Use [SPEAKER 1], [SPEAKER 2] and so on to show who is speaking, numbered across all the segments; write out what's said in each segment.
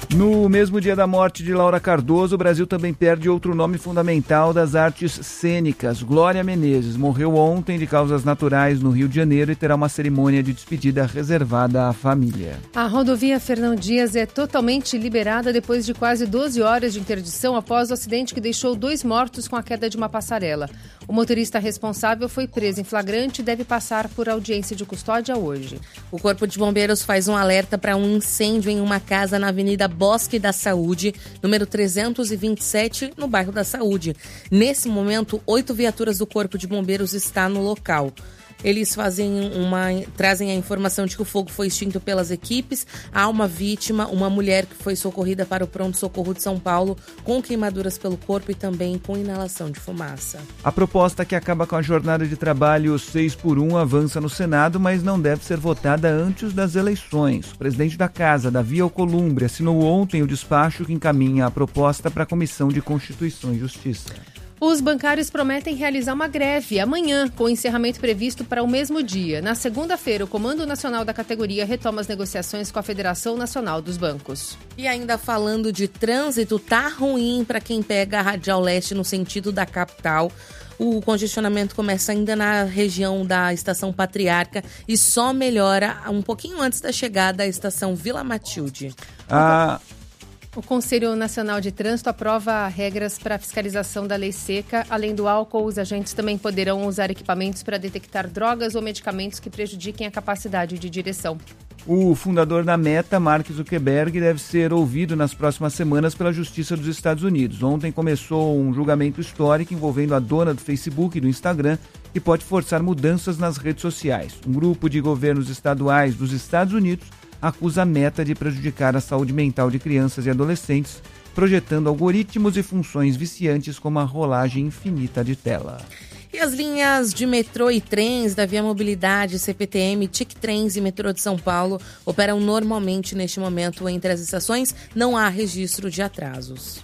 [SPEAKER 1] No mesmo dia da morte de Laura Cardoso, o Brasil também perde outro nome fundamental das artes cênicas. Glória Menezes morreu ontem de causas naturais no Rio de Janeiro e terá uma cerimônia de despedida reservada à família.
[SPEAKER 2] A rodovia Fernão Dias é totalmente liberada depois de quase 12 horas de interdição após o acidente que deixou 2 mortos com a queda de uma passarela. O motorista responsável foi preso em flagrante e deve passar por audiência de custódia hoje.
[SPEAKER 3] O Corpo de Bombeiros faz um alerta para um incêndio em uma casa na Avenida Bosque da Saúde, número 327, no bairro da Saúde. Nesse momento, 8 viaturas do Corpo de Bombeiros estão no local. Eles trazem a informação de que o fogo foi extinto pelas equipes. Há uma vítima, uma mulher que foi socorrida para o pronto-socorro de São Paulo com queimaduras pelo corpo e também com inalação de fumaça.
[SPEAKER 1] A proposta que acaba com a jornada de trabalho 6x1 avança no Senado, mas não deve ser votada antes das eleições. O presidente da Casa, Davi Alcolumbre, assinou ontem o despacho que encaminha a proposta para a Comissão de Constituição e Justiça.
[SPEAKER 2] Os bancários prometem realizar uma greve amanhã, com encerramento previsto para o mesmo dia. Na segunda-feira, o Comando Nacional da categoria retoma as negociações com a Federação Nacional dos Bancos.
[SPEAKER 3] E ainda falando de trânsito, tá ruim para quem pega a Radial Leste no sentido da capital. O congestionamento começa ainda na região da Estação Patriarca e só melhora um pouquinho antes da chegada à Estação Vila Matilde.
[SPEAKER 2] O Conselho Nacional de Trânsito aprova regras para a fiscalização da lei seca. Além do álcool, os agentes também poderão usar equipamentos para detectar drogas ou medicamentos que prejudiquem a capacidade de direção.
[SPEAKER 1] O fundador da Meta, Mark Zuckerberg, deve ser ouvido nas próximas semanas pela Justiça dos Estados Unidos. Ontem começou um julgamento histórico envolvendo a dona do Facebook e do Instagram, que pode forçar mudanças nas redes sociais. Um grupo de governos estaduais dos Estados Unidos acusa a Meta de prejudicar a saúde mental de crianças e adolescentes, projetando algoritmos e funções viciantes como a rolagem infinita de tela.
[SPEAKER 3] E as linhas de metrô e trens da Via Mobilidade, CPTM, TIC Trens e Metrô de São Paulo operam normalmente neste momento entre as estações. Não há registro de atrasos.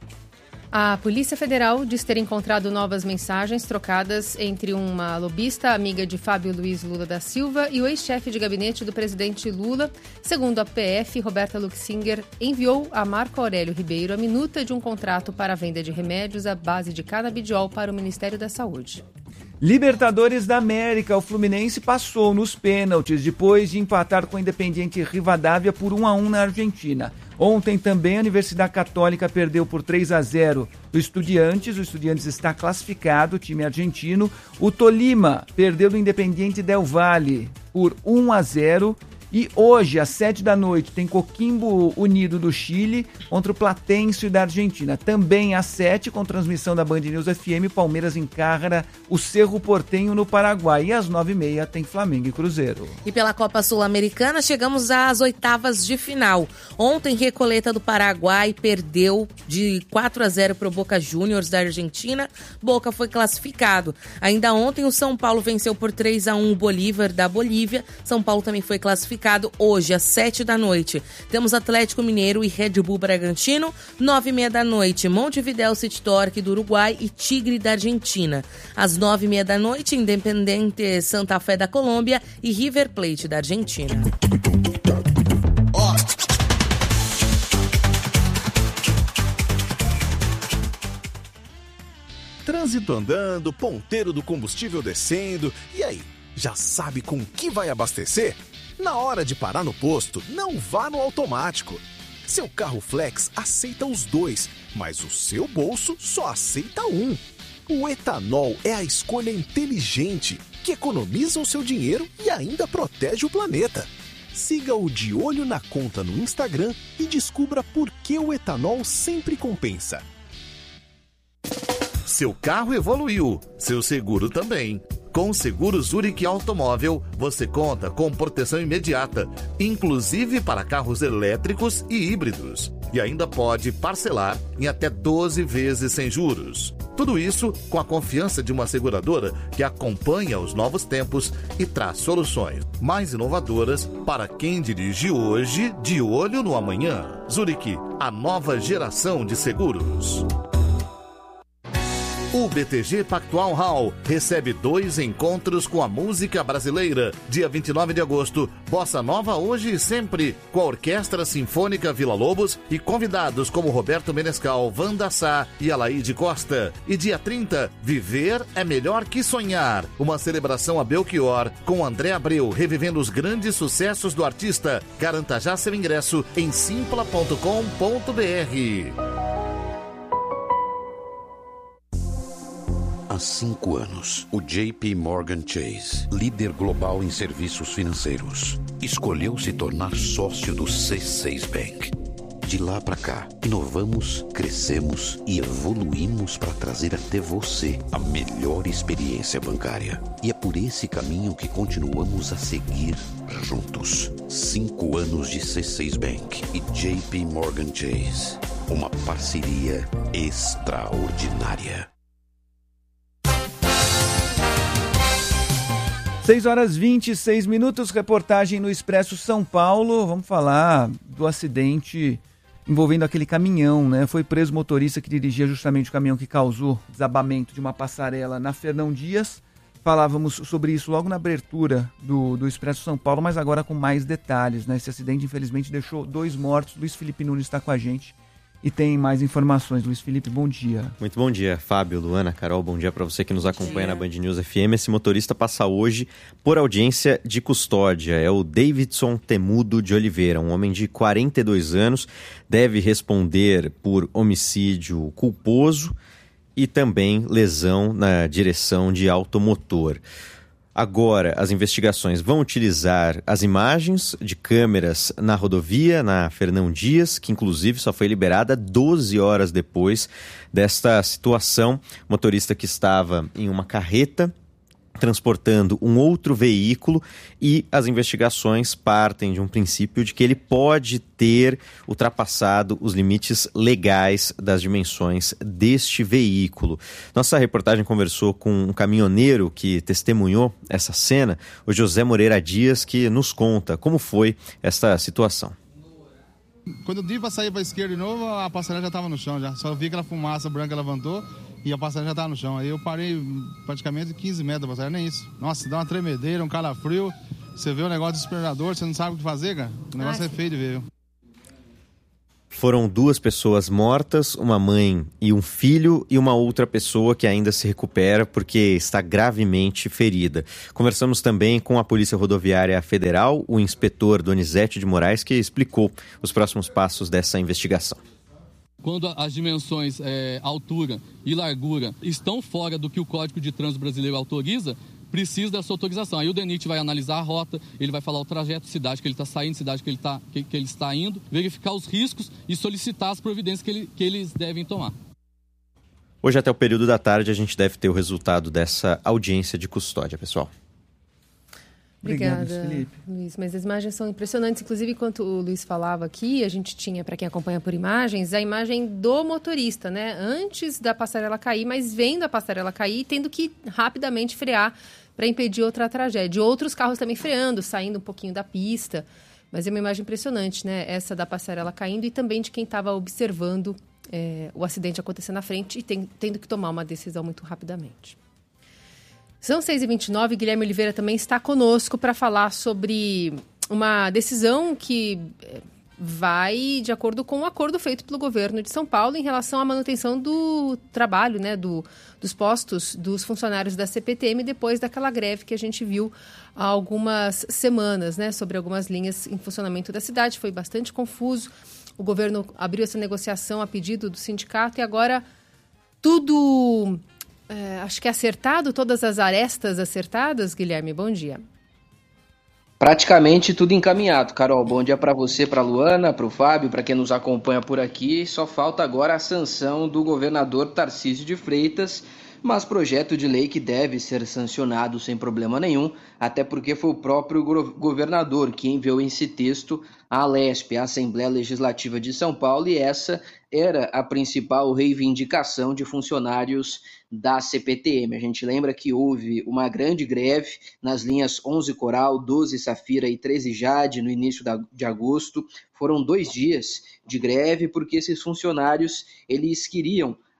[SPEAKER 2] A Polícia Federal diz ter encontrado novas mensagens trocadas entre uma lobista amiga de Fábio Luiz Lula da Silva e o ex-chefe de gabinete do presidente Lula. Segundo a PF, Roberta Luxinger enviou a Marco Aurélio Ribeiro a minuta de um contrato para a venda de remédios à base de canabidiol para o Ministério da Saúde.
[SPEAKER 1] Libertadores da América, o Fluminense passou nos pênaltis depois de empatar com o Independiente Rivadavia por 1-1 na Argentina. Ontem também a Universidade Católica perdeu por 3-0 o Estudiantes está classificado, o time argentino. O Tolima perdeu do Independiente Del Valle por 1-0. E hoje, às 19h, tem Coquimbo Unido do Chile contra o Platense da Argentina. Também às 7h, com transmissão da Band News FM, Palmeiras encara o Cerro Porteño no Paraguai. E às 9h30 tem Flamengo e Cruzeiro.
[SPEAKER 3] E pela Copa Sul-Americana, chegamos às oitavas de final. Ontem, Recoleta do Paraguai perdeu de 4-0 para o Boca Juniors da Argentina. Boca foi classificado. Ainda ontem, o São Paulo venceu por 3-1 o Bolívar da Bolívia. São Paulo também foi classificado. Hoje, às 19h, temos Atlético Mineiro e Red Bull Bragantino. 21h, Montevidéu City Torque do Uruguai e Tigre da Argentina. Às 21h, Independente Santa Fé da Colômbia e River Plate da Argentina.
[SPEAKER 4] Trânsito andando, ponteiro do combustível descendo. E aí, já sabe com que vai abastecer? Na hora de parar no posto, não vá no automático. Seu carro flex aceita os dois, mas o seu bolso só aceita um. O etanol é a escolha inteligente, que economiza o seu dinheiro e ainda protege o planeta. Siga o De Olho na Conta no Instagram e descubra por que o etanol sempre compensa.
[SPEAKER 5] Seu carro evoluiu, seu seguro também. Com o seguro Zurich Automóvel, você conta com proteção imediata, inclusive para carros elétricos e híbridos. E ainda pode parcelar em até 12 vezes sem juros. Tudo isso com a confiança de uma seguradora que acompanha os novos tempos e traz soluções mais inovadoras para quem dirige hoje, de olho no amanhã. Zurich, a nova geração de seguros. O BTG Pactual Hall recebe 2 encontros com a música brasileira. Dia 29 de agosto, Bossa Nova Hoje e Sempre, com a Orquestra Sinfônica Vila Lobos e convidados como Roberto Menescal, Wanda Sá e Alaide Costa. E dia 30, Viver é Melhor que Sonhar, uma celebração a Belchior, com André Abreu revivendo os grandes sucessos do artista. Garanta já seu ingresso em simpla.com.br.
[SPEAKER 6] Há 5 anos, o JP Morgan Chase, líder global em serviços financeiros, escolheu se tornar sócio do C6 Bank. De lá para cá, inovamos, crescemos e evoluímos para trazer até você a melhor experiência bancária. E é por esse caminho que continuamos a seguir juntos. 5 anos de C6 Bank e JP Morgan Chase. Uma parceria extraordinária.
[SPEAKER 1] 6h26, reportagem no Expresso São Paulo. Vamos falar do acidente envolvendo aquele caminhão, né? Foi preso o motorista que dirigia justamente o caminhão que causou desabamento de uma passarela na Fernão Dias. Falávamos sobre isso logo na abertura do Expresso São Paulo, mas agora com mais detalhes, né? Esse acidente, infelizmente, deixou 2 mortos. Luiz Felipe Nunes está com a gente e tem mais informações. Luiz Felipe, bom dia.
[SPEAKER 7] Muito bom dia, Fábio, Luana, Carol, bom dia para você que nos acompanha na Band News FM. Esse motorista passa hoje por audiência de custódia. É o Davidson Temudo de Oliveira, um homem de 42 anos, deve responder por homicídio culposo e também lesão na direção de automotor. Agora, as investigações vão utilizar as imagens de câmeras na rodovia, na Fernão Dias, que inclusive só foi liberada 12 horas depois desta situação. O motorista que estava em uma carreta transportando um outro veículo, e as investigações partem de um princípio de que ele pode ter ultrapassado os limites legais das dimensões deste veículo. Nossa reportagem conversou com um caminhoneiro que testemunhou essa cena, o José Moreira Dias, que nos conta como foi esta situação.
[SPEAKER 8] Quando eu dei para sair para a esquerda de novo, a passarela já estava no chão, já. Só vi aquela fumaça branca levantou e a passarela já estava no chão. Aí eu parei praticamente 15 metros da passarela, nem isso. Nossa, dá uma tremedeira, um calafrio. Você vê o negócio desesperador, você não sabe o que fazer, cara. O negócio é feio de ver.
[SPEAKER 7] Foram 2 pessoas mortas, uma mãe e um filho, e uma outra pessoa que ainda se recupera porque está gravemente ferida. Conversamos também com a Polícia Rodoviária Federal, o inspetor Donizete de Moraes, que explicou os próximos passos dessa investigação.
[SPEAKER 9] Quando as dimensões altura e largura estão fora do que o Código de Trânsito Brasileiro autoriza, precisa dessa autorização. Aí o DENIT vai analisar a rota, ele vai falar o trajeto, cidade que ele está saindo, cidade que ele está indo, verificar os riscos e solicitar as providências que eles devem tomar.
[SPEAKER 7] Hoje, até o período da tarde, a gente deve ter o resultado dessa audiência de custódia, pessoal.
[SPEAKER 2] Obrigada, Luiz. Mas as imagens são impressionantes. Inclusive, enquanto o Luiz falava aqui, a gente tinha, para quem acompanha por imagens, a imagem do motorista, né? Antes da passarela cair, mas vendo a passarela cair e tendo que rapidamente frear para impedir outra tragédia. Outros carros também freando, saindo um pouquinho da pista. Mas é uma imagem impressionante, né? Essa da passarela caindo e também de quem estava observando o acidente acontecer na frente e tendo que tomar uma decisão muito rapidamente. São 6h29, Guilherme Oliveira também está conosco para falar sobre uma decisão que vai de acordo com o acordo feito pelo governo de São Paulo em relação à manutenção do trabalho, né, dos postos dos funcionários da CPTM depois daquela greve que a gente viu há algumas semanas, né, sobre algumas linhas em funcionamento da cidade. Foi bastante confuso. O governo abriu essa negociação a pedido do sindicato e agora tudo... acho que é acertado, todas as arestas acertadas, Guilherme, bom dia.
[SPEAKER 10] Praticamente tudo encaminhado, Carol. Bom dia para você, para a Luana, para o Fábio, para quem nos acompanha por aqui. Só falta agora a sanção do governador Tarcísio de Freitas, mas projeto de lei que deve ser sancionado sem problema nenhum, até porque foi o próprio governador que enviou esse texto à ALESP, a Assembleia Legislativa de São Paulo, e essa era a principal reivindicação de funcionários da CPTM. A gente lembra que houve uma grande greve nas linhas 11 Coral, 12 Safira e 13 Jade no início de agosto. Foram 2 dias de greve porque esses funcionários eles queriam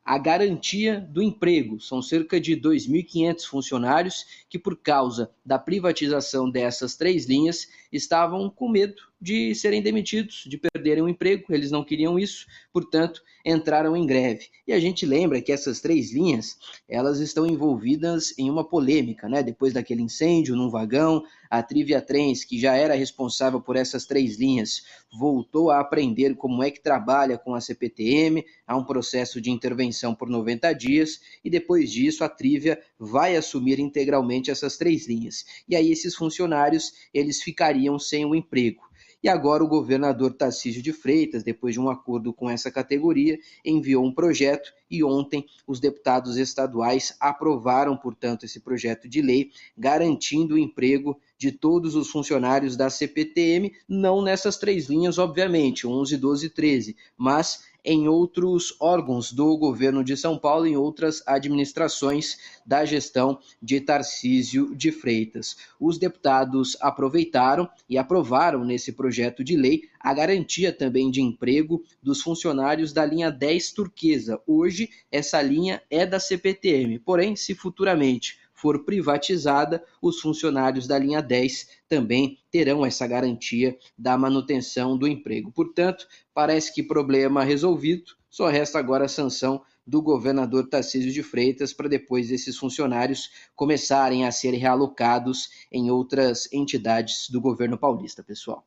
[SPEAKER 10] a garantia do emprego. São cerca de 2.500 funcionários que, por causa da privatização dessas 3 linhas, estavam com medo de serem demitidos, de perderem o emprego. Eles não queriam isso, portanto, entraram em greve. E a gente lembra que essas 3 linhas, elas estão envolvidas em uma polêmica, né? Depois daquele incêndio num vagão, a Trivia Trens, que já era responsável por essas 3 linhas, voltou a aprender como é que trabalha com a CPTM, há um processo de intervenção por 90 dias, e depois disso a Trivia vai assumir integralmente essas 3 linhas. E aí esses funcionários, eles ficariam sem o emprego. E agora o governador Tarcísio de Freitas, depois de um acordo com essa categoria, enviou um projeto e ontem os deputados estaduais aprovaram, portanto, esse projeto de lei, garantindo o emprego de todos os funcionários da CPTM, não nessas 3 linhas, obviamente, 11, 12 e 13, mas em outros órgãos do governo de São Paulo, em outras administrações da gestão de Tarcísio de Freitas. Os deputados aproveitaram e aprovaram nesse projeto de lei a garantia também de emprego dos funcionários da linha 10 turquesa. Hoje, essa linha é da CPTM, porém, se futuramente for privatizada, os funcionários da linha 10 também terão essa garantia da manutenção do emprego. Portanto, parece que problema resolvido, só resta agora a sanção do governador Tarcísio de Freitas para depois esses funcionários começarem a ser realocados em outras entidades do governo paulista, pessoal.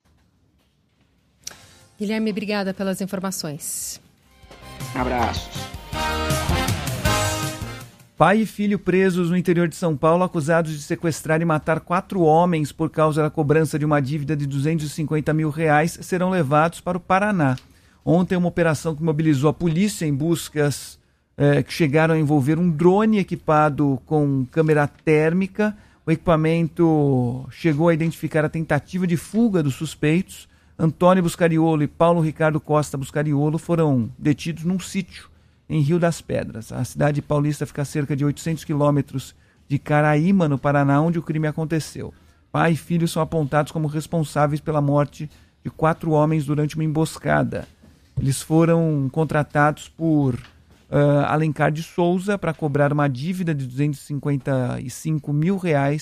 [SPEAKER 2] Guilherme, obrigada pelas informações.
[SPEAKER 10] Abraços.
[SPEAKER 1] Pai e filho presos no interior de São Paulo, acusados de sequestrar e matar 4 homens por causa da cobrança de uma dívida de R$250 mil, serão levados para o Paraná. Ontem, uma operação que mobilizou a polícia em buscas que chegaram a envolver um drone equipado com câmera térmica. O equipamento chegou a identificar a tentativa de fuga dos suspeitos. Antônio Buscariolo e Paulo Ricardo Costa Buscariolo foram detidos num sítio em Rio das Pedras. A cidade paulista fica a cerca de 800 quilômetros de Caraíma, no Paraná, onde o crime aconteceu. Pai e filho são apontados como responsáveis pela morte de 4 homens durante uma emboscada. Eles foram contratados por Alencar de Souza para cobrar uma dívida de R$255 mil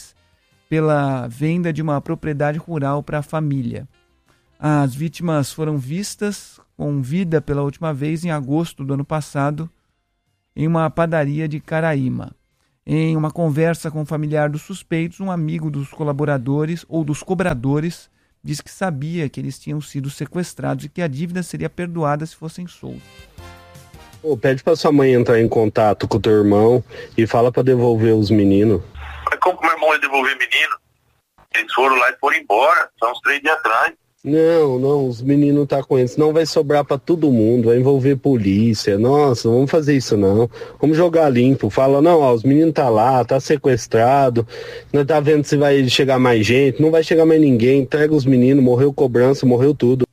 [SPEAKER 1] pela venda de uma propriedade rural para a família. As vítimas foram vistas com vida pela última vez em agosto do ano passado em uma padaria de Caraíma. Em uma conversa com o familiar dos suspeitos, um amigo dos colaboradores ou dos cobradores disse que sabia que eles tinham sido sequestrados e que a dívida seria perdoada se fossem soltos.
[SPEAKER 11] Pede pra sua mãe entrar em contato com o teu irmão e fala pra devolver os meninos.
[SPEAKER 12] Mas como que meu irmão ia devolver menino? Eles foram lá e foram embora, só uns 3 dias atrás.
[SPEAKER 11] Não, os meninos tá com eles, não vai sobrar pra todo mundo, vai envolver polícia. Nossa, não vamos fazer isso não. Vamos jogar limpo. Fala, não, ó, os meninos tá lá, tá sequestrado, não tá vendo se vai chegar mais gente, não vai chegar mais ninguém, entrega os meninos, morreu cobrança, morreu tudo.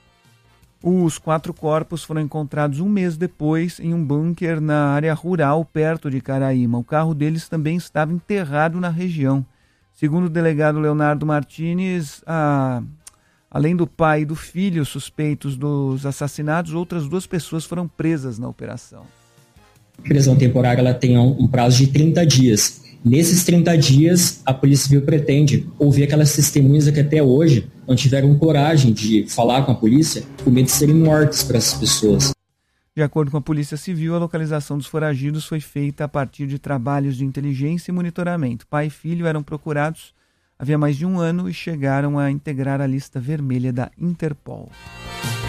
[SPEAKER 1] Os 4 corpos foram encontrados um mês depois em um bunker na área rural perto de Caraíma. O carro deles também estava enterrado na região. Segundo o delegado Leonardo Martins, além do pai e do filho suspeitos dos assassinatos, outras 2 pessoas foram presas na operação.
[SPEAKER 13] A prisão temporária ela tem um prazo de 30 dias. Nesses 30 dias, a Polícia Civil pretende ouvir aquelas testemunhas que até hoje não tiveram coragem de falar com a polícia, com medo de serem mortas para essas pessoas.
[SPEAKER 1] De acordo com a Polícia Civil, a localização dos foragidos foi feita a partir de trabalhos de inteligência e monitoramento. Pai e filho eram procurados havia mais de um ano e chegaram a integrar a lista vermelha da Interpol.